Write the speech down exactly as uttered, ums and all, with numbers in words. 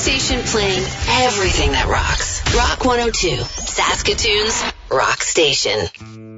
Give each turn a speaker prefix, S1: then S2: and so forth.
S1: station playing everything that rocks. Rock one oh two, Saskatoon's rock station.